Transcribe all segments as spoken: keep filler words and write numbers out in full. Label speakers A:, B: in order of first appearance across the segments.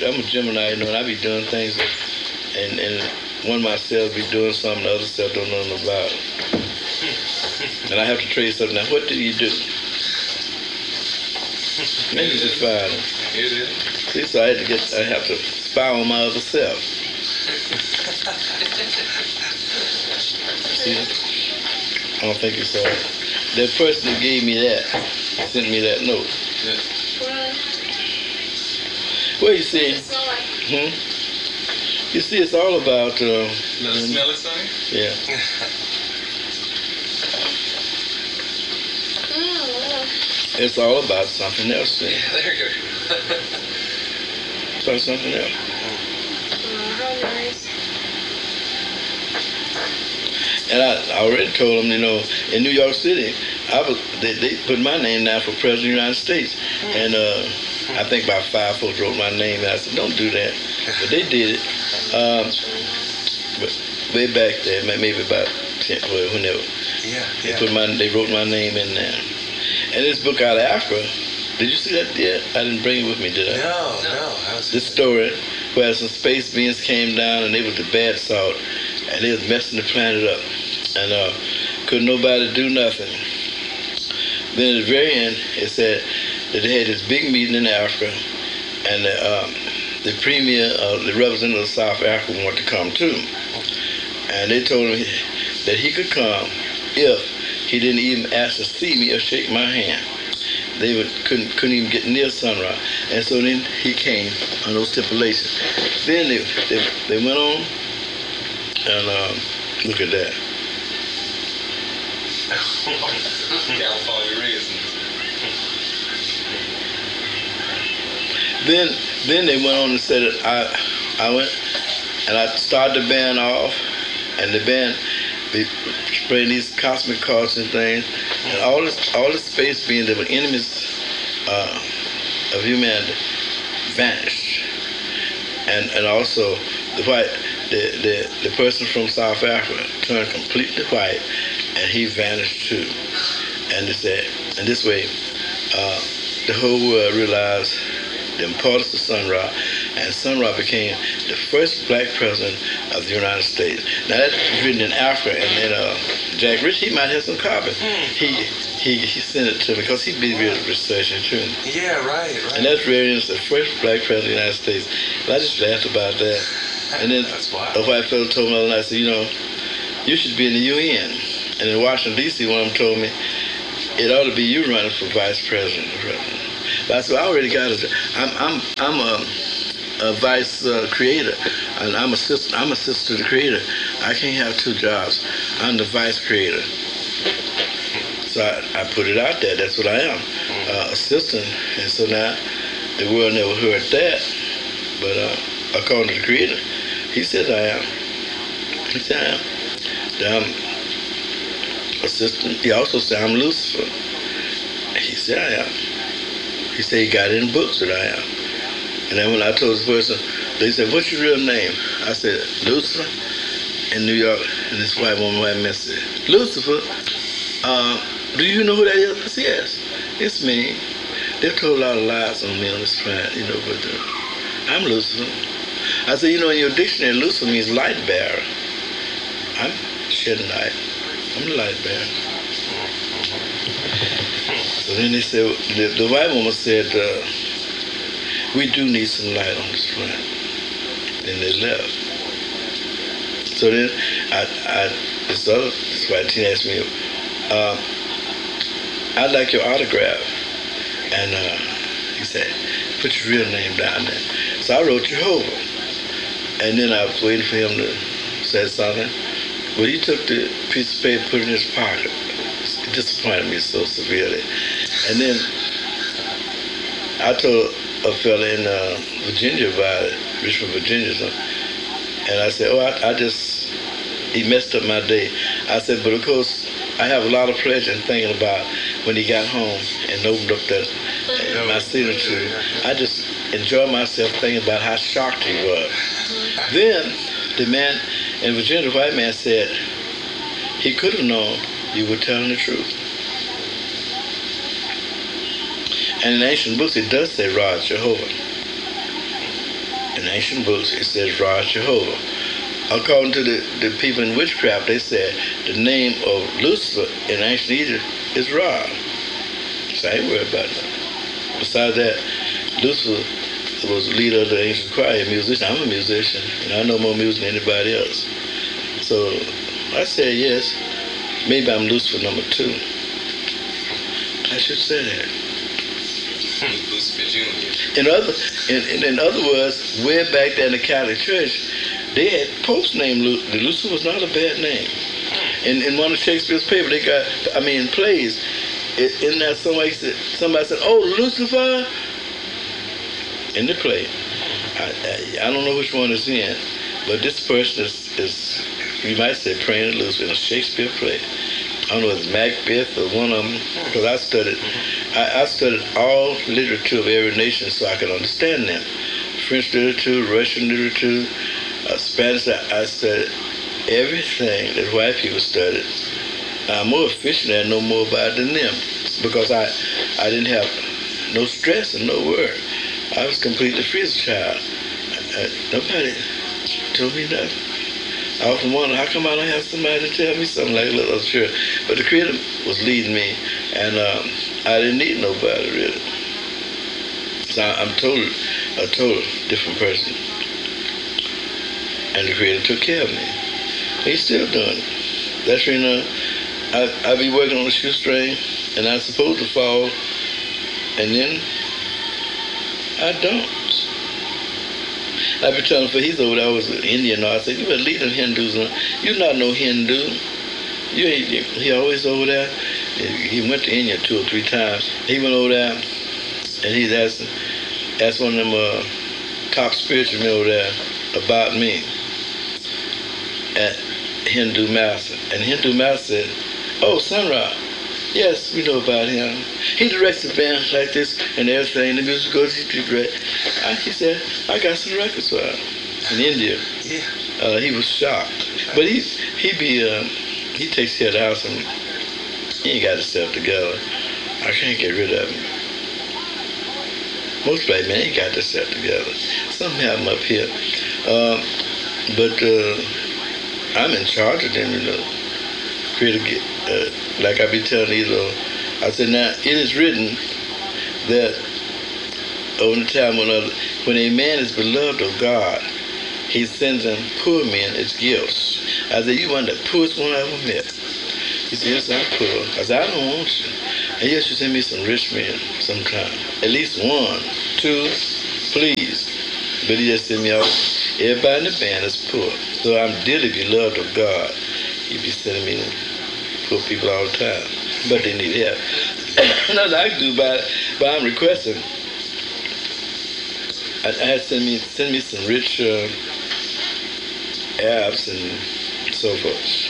A: I'm a Gemini, you know, and I be doing things, and and one of my cells be doing something, the other cell don't know nothing about it. And I have to trade something. Now, what do you do? Maybe just fine.
B: It is.
A: See, so I had to get, I have to spy on my other self. See, I don't think it's all right. That person that gave me that sent me that note.
B: Yeah.
A: Well, you see, hmm? You see, it's all about. Uh,
B: Let us smell it, Sonny?
A: Yeah. It's all about something else then.
B: Yeah, there you go.
A: It's about something else.
C: Oh, how nice.
A: And I, I already told them, you know, in New York City, I was they, they put my name down for President of the United States. And uh, I think about five folks wrote my name, and I said, don't do that. But they did it. Um, but way back there, maybe about ten, well, whenever.
B: Yeah,
A: They
B: yeah.
A: put my, they wrote my name in there. And this book out of Africa, did you see that yet? I didn't bring it with me, did I?
B: No, no. I was
A: This story where some space beings came down and they was the bad salt, and they was messing the planet up, and uh, couldn't nobody do nothing. Then at the very end, it said that they had this big meeting in Africa, and the, um, the premier, uh, the representative of South Africa wanted to come too, and they told him that he could come if he didn't even ask to see me or shake my hand. They would, couldn't couldn't even get near Sunrise, and so then he came on those stipulations. Then they they, they went on, and um, look at that.
B: California raisins.
A: Then then they went on and said that I I went and I started the band off, and the band they spraying these cosmic cards and things, and all this all the space beings that were enemies uh, of humanity vanished, and and also the white the, the the person from South Africa turned completely white, and he vanished too, and they said, and this way uh, the whole world realized the importance of Sun Ra, and Sun Ra became the first black president of the United States. Now that's written in Africa, and then uh, Jack Rich, he might have some copies. He he he sent it to me because he did real research into it.
B: Yeah, right, right.
A: And that's really the first black president of the United States. And I just laughed about that. And then
B: That's wild.
A: a white fellow told me the other night, I said, you know, you should be in the U N. And in Washington, D C, one of them told me, it ought to be you running for vice president. But I said, I already got it. I'm I'm I'm a, a vice uh, creator, and I'm assistant. I'm assistant to the creator. I can't have two jobs. I'm the vice creator. So I, I put it out there. That's what I am, uh, assistant. And so now the world never heard that, but uh, according to the creator, he says I am. He said I am. The, um, assistant. He also said I'm Lucifer. He said I am. He said he got it in books that I am. And then when I told this person, they said, what's your real name? I said, Lucifer in New York. And this white woman, white man said, Lucifer, uh, do you know who that is? I said, yes, it's me. They've told a lot of lies on me on this planet, you know, but uh, I'm Lucifer. I said, you know, in your dictionary, Lucifer means light bearer. I'm shedding light. I'm the light bearer. So then they said, the, the white woman said, uh, we do need some light on this planet. Then they left. So then I, I this other this white teen asked me, uh, I'd like your autograph. And uh, he said, put your real name down there. So I wrote Jehovah. And then I was waiting for him to say something. Well, he took the piece of paper, put it in his pocket. It disappointed me so severely. And then I told a fella in uh, Virginia about it, Richmond, Virginia, something. And I said, oh, I, I just, he messed up my day. I said, but of course, I have a lot of pleasure in thinking about when he got home and opened up that, uh, my signature. I just enjoy myself thinking about how shocked he was. Then the man in Virginia, the white man said, he could have known you were telling the truth. And in ancient books, it does say Ra, Jehovah. in ancient books, it says Ra Jehovah. According to the, the people in witchcraft, they said the name of Lucifer in ancient Egypt is Ra. So I ain't worried about that. Besides that, Lucifer was the leader of the ancient choir, musician. I'm a musician, and I know more music than anybody else. So I said yes. Maybe I'm Lucifer number two. I should say that.
B: Lucifer Junior
A: In other, in, in, in other words, way back there in the Catholic Church, they had popes named Lu- Lucifer was not a bad name. In in one of Shakespeare's papers, they got, I mean, plays. It, in that somebody said, somebody said, "Oh, Lucifer," in the play. I, I, I don't know which one it's in, but this person is, is you might say, praying to Lucifer in a Shakespeare play. I don't know if it's Macbeth or one of them, because I studied, I, I studied all literature of every nation so I could understand them. French literature, Russian literature, uh, Spanish. I, I studied everything that white people studied. I'm more efficient and I know more about it than them, because I, I didn't have no stress and no worry. I was completely free as a child. I, I, nobody told me nothing. I often wonder, how come I don't have somebody to tell me something like that? I was sure. But the Creator was leading me, and um, I didn't need nobody, really. So I, I'm total, a total different person. And the Creator took care of me. He's still doing it. That's, you know, I, I be working on a shoestring, and I'm supposed to fall, and then I don't. I be telling him, he's over there, I was an Indian, I said, you better leave them Hindus alone. You're not no Hindu. You ain't, he always over there. He went to India two or three times. He went over there, and he's asking, asked one of them uh, top spiritual men over there about me at Hindu master. And Hindu master said, oh, Sun Ra. Yes, we know about him. He directs the band like this and everything. The music goes, he direct. I, he said, I got some records for him in India.
B: Yeah.
A: Uh, he was shocked. But he he be uh, he takes care of the house and he ain't got himself together. I can't get rid of him. Most black men ain't got themselves together. Some have them up here. Um, but uh, I'm in charge of them, you know. Creator get. Uh, like I be telling these, uh, I said, now it is written that on the time when a, when a man is beloved of God, he sends them poor men as gifts. I said, you want the poorest one I ever met? He said, yes, I'm poor. I said, I don't want you. And yes, you send me some rich men sometime. At least one, two, please. But he just sent me out. Everybody in the band is poor. So I'm dearly beloved of God. He be sending me poor people all the time, but they need help. Nothing I can do about it, but I'm requesting. I, I had send me send me some rich uh, Arabs and so forth.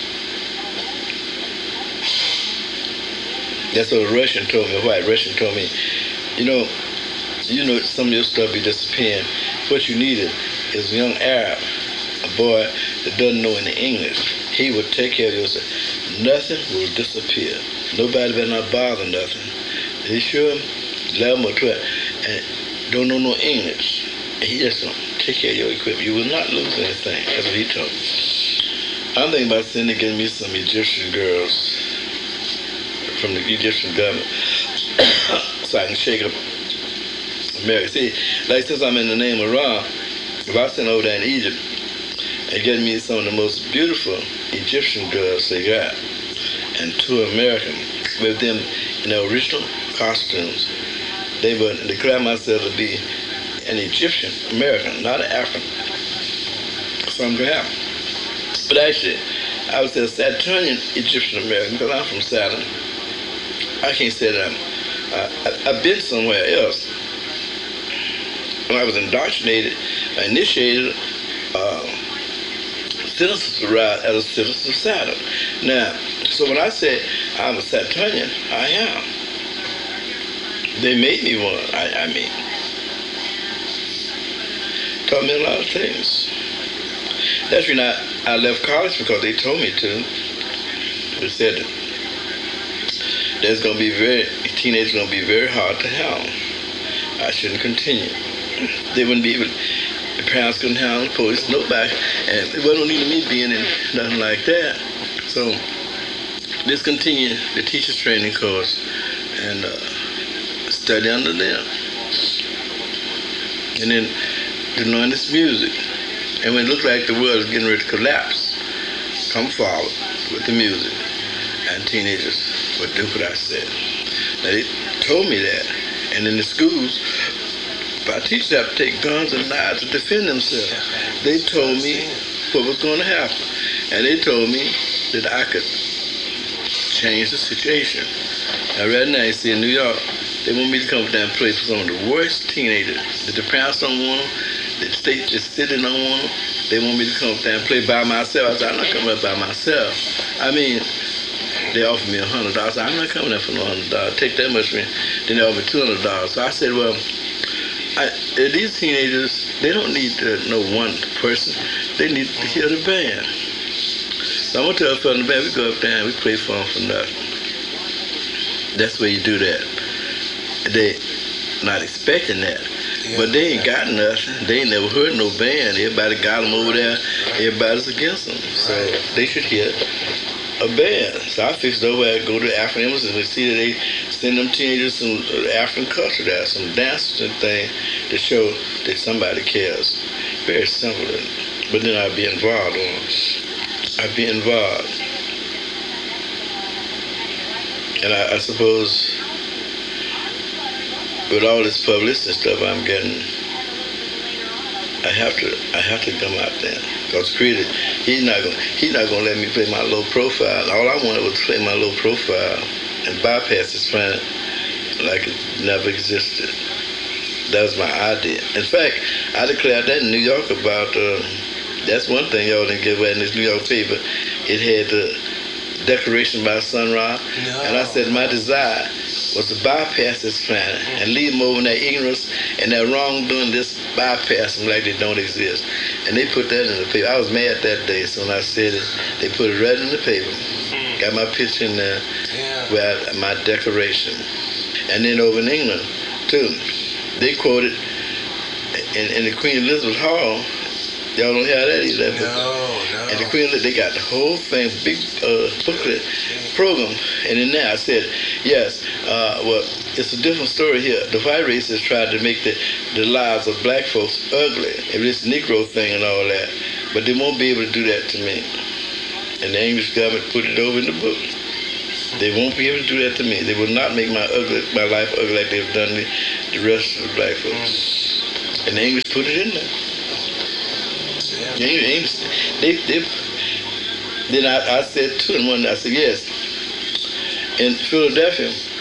A: That's what a Russian told me. A white Russian told me, you know, you know, some of your stuff be disappearing. What you needed is a young Arab, a boy that doesn't know any English. He would take care of you. Nothing will disappear. Nobody better not bother nothing. He sure eleven or twelve and don't know no English. And he just don't take care of your equipment. You will not lose anything. That's what he told me. I'm thinking about sending getting me some Egyptian girls from the Egyptian government so I can shake up America. See, like since I'm in the name of Ra, if I send over there in Egypt and get me some of the most beautiful Egyptian girls they got, and two American with them in their original costumes, they would declare myself to be an Egyptian American, not an African. So I'm gonna have. But actually, I was a Saturnian Egyptian American because I'm from Saturn. I can't say that I'm. I, I've been somewhere else. When I was indoctrinated, I initiated. Uh, Citizens arrived as a citizen of Saturn. Now, so when I say I'm a Saturnian, I am. They made me one, I, I mean. Taught me a lot of things. That's when I, I left college because they told me to. They said that there's going to be very, teenagers going to be very hard to handle. I shouldn't continue. They wouldn't be able, The parents couldn't handle the police, nobody, and it wasn't even me being in nothing like that. So discontinued the teacher's training course and uh, study under them. And then to learn this music. And when it looked like the world was getting ready to collapse, come forward with the music. And teenagers would do what I said. Now they told me that. And in the schools, our teachers have to take guns and knives to defend themselves. They told me what was going to happen. And they told me that I could change the situation. Now right now, you see in New York, they want me to come down and play for some of the worst teenagers. That the parents don't want them, the state, the city don't want them. They want me to come down and play by myself. I said, I'm not coming up by myself. I mean, they offered me a hundred dollars. I'm not coming up for no hundred dollars. Take that much from me. Then they offered two hundred dollars. So I said, well, I, these teenagers, they don't need to know one person. They need to hear the band. So I'm gonna tell a fellow in the band, we go up there and we play for them for nothing. That's where you do that. They not expecting that. Yeah, but they ain't got nothing. They ain't never heard no band. Everybody got them over there. Everybody's against them. So they should hear a band. So I fixed over there, go to the African embassy and see that they send them teenagers some African culture there, some dances and things to show that somebody cares. Very simple. But then I'd be involved on them. I'd be involved. And I, I suppose with all this publicity stuff I'm getting, I have to I have to come out there. Because Creedy, he's not gonna he's not gonna let me play my low profile. All I wanted was to play my low profile and bypass this planet like it never existed. That was my idea. In fact, I declared that in New York about uh, that's one thing y'all didn't give away in this New York paper. It had the Declaration by Sun Ra, no. And I said my desire was to bypass this planet and leave them over in their ignorance and their wrongdoing, just bypass them like they don't exist. And they put that in the paper. I was mad that day, so when I said it, they put it right in the paper. Got my picture in there, yeah. With my declaration. And then over in England, too, they quoted in, in the Queen Elizabeth Hall. Y'all don't have that either.
B: No, no.
A: And the Queen, they got the whole thing, big uh, booklet program. And in there I said, yes, uh, well, it's a different story here. The white racists tried to make the, the lives of black folks ugly. And this Negro thing and all that. But they won't be able to do that to me. And the English government put it over in the book. They won't be able to do that to me. They will not make my ugly, my life ugly like they've done the, the rest of the black folks. And the English put it in there. Yeah. They, they, then I, I said to them one day, I said, yes, in Philadelphia,